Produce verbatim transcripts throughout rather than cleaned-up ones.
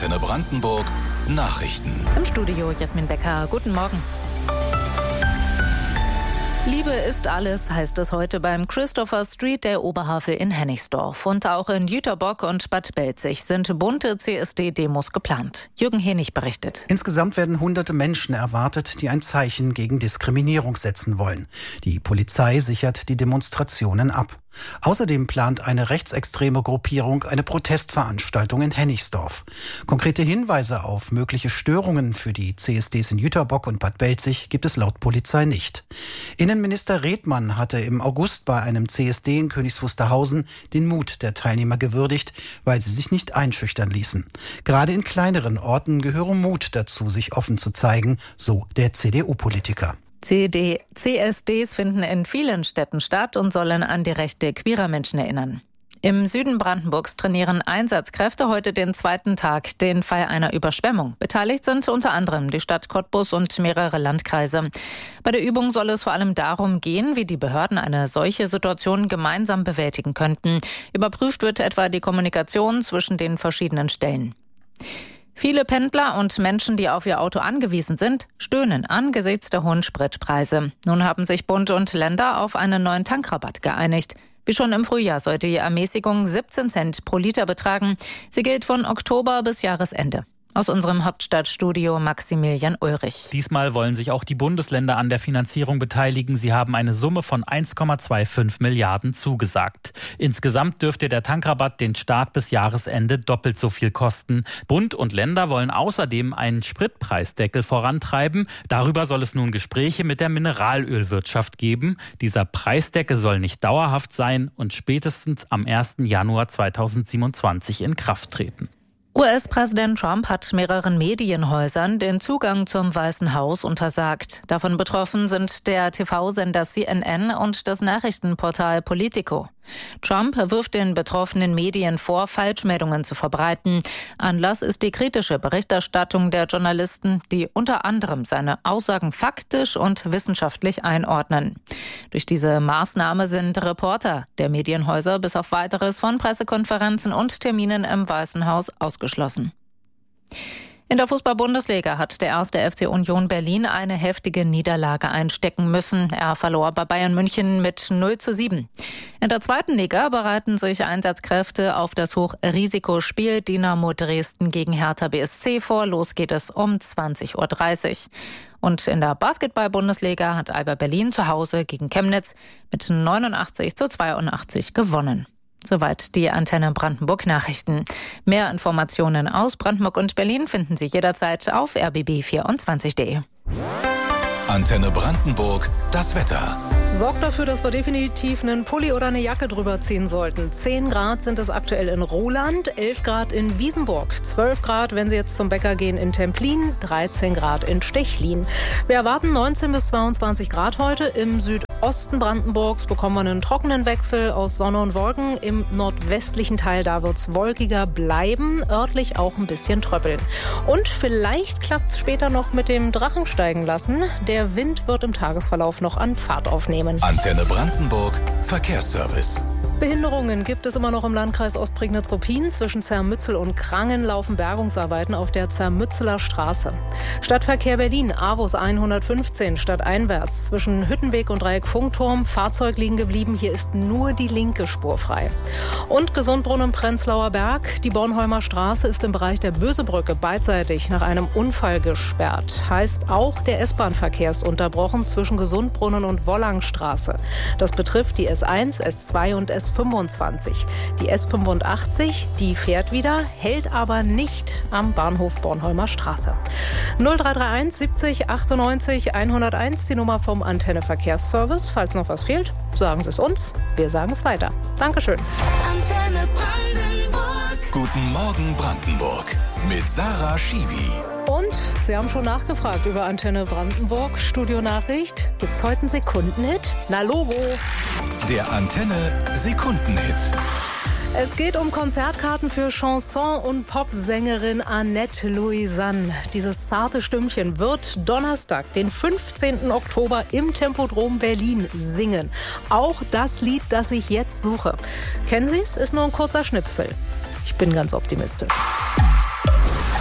Antenne Brandenburg Nachrichten. Im Studio Jasmin Becker. Guten Morgen. Liebe ist alles, heißt es heute beim Christopher Street der Oberhavel in Hennigsdorf. Und auch in Jüterbock und Bad Belzig sind bunte C S D-Demos geplant. Jürgen Henig berichtet. Insgesamt werden hunderte Menschen erwartet, die ein Zeichen gegen Diskriminierung setzen wollen. Die Polizei sichert die Demonstrationen ab. Außerdem plant eine rechtsextreme Gruppierung eine Protestveranstaltung in Hennigsdorf. Konkrete Hinweise auf mögliche Störungen für die C S Ds in Jüterbock und Bad Belzig gibt es laut Polizei nicht. Innenminister Redmann hatte im August bei einem C S D in Königs Wusterhausen den Mut der Teilnehmer gewürdigt, weil sie sich nicht einschüchtern ließen. Gerade in kleineren Orten gehöre Mut dazu, sich offen zu zeigen, so der C D U-Politiker. C S Ds finden in vielen Städten statt und sollen an die Rechte queerer Menschen erinnern. Im Süden Brandenburgs trainieren Einsatzkräfte heute den zweiten Tag den Fall einer Überschwemmung. Beteiligt sind unter anderem die Stadt Cottbus und mehrere Landkreise. Bei der Übung soll es vor allem darum gehen, wie die Behörden eine solche Situation gemeinsam bewältigen könnten. Überprüft wird etwa die Kommunikation zwischen den verschiedenen Stellen. Viele Pendler und Menschen, die auf ihr Auto angewiesen sind, stöhnen angesichts der hohen Spritpreise. Nun haben sich Bund und Länder auf einen neuen Tankrabatt geeinigt. Wie schon im Frühjahr sollte die Ermäßigung siebzehn Cent pro Liter betragen. Sie gilt von Oktober bis Jahresende. Aus unserem Hauptstadtstudio Maximilian Ulrich. Diesmal wollen sich auch die Bundesländer an der Finanzierung beteiligen. Sie haben eine Summe von eins Komma fünfundzwanzig Milliarden zugesagt. Insgesamt dürfte der Tankrabatt den Start bis Jahresende doppelt so viel kosten. Bund und Länder wollen außerdem einen Spritpreisdeckel vorantreiben. Darüber soll es nun Gespräche mit der Mineralölwirtschaft geben. Dieser Preisdeckel soll nicht dauerhaft sein und spätestens am ersten Januar zweitausendsiebenundzwanzig in Kraft treten. U S-Präsident Trump hat mehreren Medienhäusern den Zugang zum Weißen Haus untersagt. Davon betroffen sind der T V-Sender C N N und das Nachrichtenportal Politico. Trump wirft den betroffenen Medien vor, Falschmeldungen zu verbreiten. Anlass ist die kritische Berichterstattung der Journalisten, die unter anderem seine Aussagen faktisch und wissenschaftlich einordnen. Durch diese Maßnahme sind Reporter der Medienhäuser bis auf Weiteres von Pressekonferenzen und Terminen im Weißen Haus ausgeschlossen. In der Fußball-Bundesliga hat der erste F C Union Berlin eine heftige Niederlage einstecken müssen. Er verlor bei Bayern München mit null zu sieben. In der zweiten Liga bereiten sich Einsatzkräfte auf das Hochrisikospiel Dynamo Dresden gegen Hertha B S C vor. Los geht es um zwanzig Uhr dreißig. Und in der Basketball-Bundesliga hat Alba Berlin zu Hause gegen Chemnitz mit neunundachtzig zu zweiundachtzig gewonnen. Soweit die Antenne Brandenburg Nachrichten. Mehr Informationen aus Brandenburg und Berlin finden Sie jederzeit auf r b b vierundzwanzig punkt de. Antenne Brandenburg, das Wetter. Sorgt dafür, dass wir definitiv einen Pulli oder eine Jacke drüber ziehen sollten. zehn Grad sind es aktuell in Roland, elf Grad in Wiesenburg, zwölf Grad, wenn Sie jetzt zum Bäcker gehen, in Templin, dreizehn Grad in Stechlin. Wir erwarten neunzehn bis zweiundzwanzig Grad heute. Im Südosten Brandenburgs bekommen wir einen trockenen Wechsel aus Sonne und Wolken. Im nordwestlichen Teil, da wird es wolkiger bleiben, örtlich auch ein bisschen tröppeln. Und vielleicht klappt es später noch mit dem Drachensteigen lassen. Der Wind wird im Tagesverlauf noch an Fahrt aufnehmen. Antenne Brandenburg Verkehrsservice. Behinderungen gibt es immer noch im Landkreis Ostprignitz-Ruppin. Zwischen Zermützel und Krangen laufen Bergungsarbeiten auf der Zermützeler Straße. Stadtverkehr Berlin, Avus hundertfünfzehn, stadteinwärts. Zwischen Hüttenweg und Dreieck Funkturm, Fahrzeug liegen geblieben. Hier ist nur die linke Spur frei. Und Gesundbrunnen Prenzlauer Berg. Die Bornholmer Straße ist im Bereich der Bösebrücke beidseitig nach einem Unfall gesperrt. Heißt auch, der S-Bahn-Verkehr ist unterbrochen zwischen Gesundbrunnen und Wollangstraße. Das betrifft die S eins, S zwei und S fünfundzwanzig. Die S fünfundachtzig, die fährt wieder, hält aber nicht am Bahnhof Bornholmer Straße. null drei drei eins siebzig achtundneunzig hunderteins, die Nummer vom Antenne Verkehrsservice. Falls noch was fehlt, sagen Sie es uns, wir sagen es weiter. Dankeschön. Antenne Brandenburg. Guten Morgen Brandenburg mit Sarah Schiwi. Und Sie haben schon nachgefragt über Antenne Brandenburg. Studionachricht. Gibt's heute einen Sekundenhit? Na Logo. Der Antenne Sekundenhit. Es geht um Konzertkarten für Chanson- und Popsängerin Annette Louisanne. Dieses zarte Stimmchen wird Donnerstag, den fünfzehnten Oktober im Tempodrom Berlin singen. Auch das Lied, das ich jetzt suche. Kennen Sie es? Ist nur ein kurzer Schnipsel. Ich bin ganz optimistisch.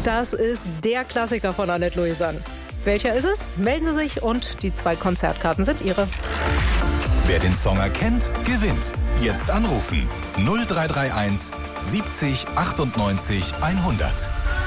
Das ist der Klassiker von Annette Louisan. Welcher ist es? Melden Sie sich und die zwei Konzertkarten sind Ihre. Wer den Song erkennt, gewinnt. Jetzt anrufen null drei drei eins siebzig achtundneunzig hundert.